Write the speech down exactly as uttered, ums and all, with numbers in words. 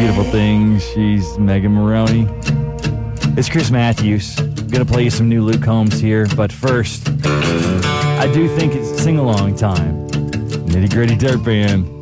beautiful things. She's Megan Maroney. It's Chris Matthews. I'm going to play you some new Luke Combs here, but first, I do think it's sing-along time. Nitty Gritty Dirt Band.